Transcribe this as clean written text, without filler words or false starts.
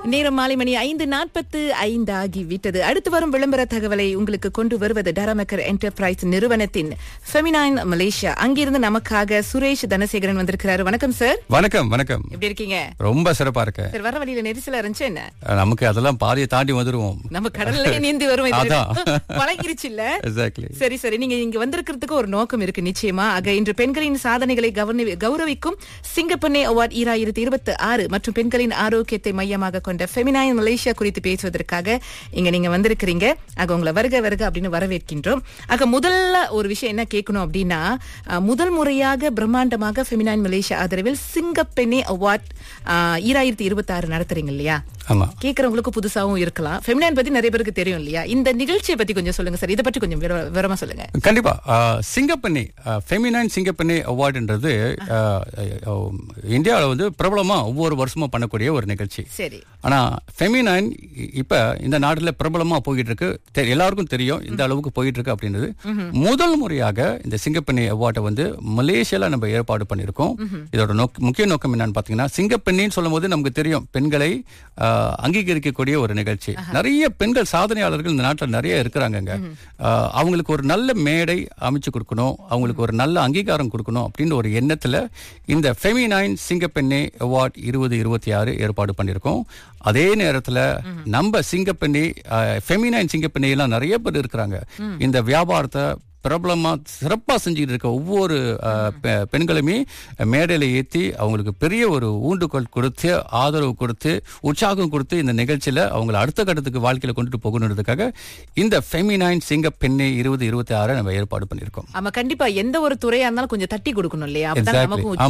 நேரம் மாலை மணி 5:45 ஆகிவிட்டது. அடுத்து வரும் விளம்பர தகவலை உங்களுக்கு கொண்டு வருவது டராமக்கர் என்டர்பிரைஸ் நிறுவனத்தின் ஃபெமினைன் மலேசியா. அங்கிருந்து நமக்காக சுரேஷ் தனசேகரன் வந்திருக்கிறாரு. வணக்கம் சார். வணக்கம் வணக்கம். எப்படி இருக்கீங்க? ரொம்ப சிறப்பா இருக்கேன். சார், வர வழியில நெரிசலா இருந்துச்சு என்ன? நமக்கு அதெல்லாம் பாதியை தாண்டி வந்துருவோம். நம்ம கடல்ல நீந்தி வருவோம். அதான். பழகிருச்சு இல்ல? Exactly. சரி சரி, நீங்க இங்க வந்திருக்கிறதுக்கு ஒரு நோக்கம் இருக்கு நிச்சயமா. ஆக இன்று பெண்களின் சாதனைகளை கௌரவிக்கும் சிங்கப்பெண்ணே அவார்ட் 2026 மற்றும் பெண்களின் ஆரோக்கியத்தை மையமாக கொண்ட ஃபெமினைன் மலேசியா குறித்து பேசுவதற்காக இங்க நீங்க வந்திருக்கிறீங்க. ஆக உங்களை வருக வருக அப்படின்னு வரவேற்கின்றோம். ஆக முதல்ல ஒரு விஷயம் என்ன கேட்கணும் அப்படின்னா, முதல் முறையாக பிரம்மாண்டமாக ஃபெமினைன் மலேசியா ஆதரவில் சிங்கப்பெண்ணே அவார்ட் 2026 நடத்துறீங்க இல்லையா? ஆமா. கேக்குறவங்களுக்கு புதுசாவும் இருக்கலாம். ஃபெமினைன் பத்தி நிறைய பேருக்கு தெரியும் இல்லையா? இந்த நிகழ்ச்சியை பத்தி கொஞ்சம் சொல்லுங்க சார். இதை பற்றி கொஞ்சம் விவரமா சொல்லுங்க. கண்டிப்பா. சிங்கப்பெண்ணே ஃபெமினைன் சிங்கப்பெண்ணே அவார்டுன்றது இந்தியாவில் வந்து பிரபலமா ஒவ்வொரு வருஷமும் பண்ணக்கூடிய ஒரு நிகழ்ச்சி. சரி. ஆனா ஃபெமினைன் இப்ப இந்த நாட்டுல பிரபலமா போயிட்டு இருக்கு. எல்லாருக்கும் தெரியும் இந்த அளவுக்கு போயிட்டு இருக்கு அப்படின்றது. முதல் முறையாக இந்த சிங்கப்பெண்ணே அவார்டை வந்து மலேசியால நம்ம ஏற்பாடு பண்ணிருக்கோம். இதோட முக்கிய நோக்கம் என்னன்னு பாத்தீங்கன்னா, சிங்கப்பெண்ணின்னு சொல்லும் போது நமக்கு தெரியும் பெண்களை அங்கீகரிக்கக்கூடிய ஒரு நிகழ்ச்சி. நிறைய பெண்கள் சாதனையாளர்கள் இந்த நாட்டில் நிறைய இருக்கிறாங்க. அவங்களுக்கு ஒரு நல்ல மேடை அமைச்சு கொடுக்கணும், அவங்களுக்கு ஒரு நல்ல அங்கீகாரம் கொடுக்கணும் அப்படின்னு ஒரு எண்ணத்துல இந்த ஃபெமினைன் சிங்கப்பெண்ணே அவார்ட் 2026 ஏற்பாடு பண்ணிருக்கோம். அதே நேரத்துல நம்ம சிங்கப்பெண்ணே ஃபெமினைன் சிங்கப்பெண்ணே எல்லாம் நிறைய பேர் இருக்கிறாங்க. இந்த வியாபாரத்தை பிரபலமா சிறப்பா செஞ்சுட்டு இருக்க ஒவ்வொரு பெண்களுமே மேடையில ஏற்றி அவங்களுக்கு பெரிய ஒரு ஊண்டுகோல் கொடுத்து, ஆதரவு கொடுத்து, உற்சாகம் கொடுத்து இந்த நிகழ்ச்சியில அவங்களை அடுத்த கட்டத்துக்கு வாழ்க்கையில கொண்டுட்டு போகணுன்றதுக்காக இந்த ஃபெமினைன் சிங்கப்பெண்ணே 2026 நம்ம ஏற்பாடு பண்ணிருக்கோம். ஆமா, கண்டிப்பா. எந்த ஒரு துறையா இருந்தாலும் கொஞ்சம் தட்டி கொடுக்கணும் இல்லையா? அப்பதான் நமக்கும்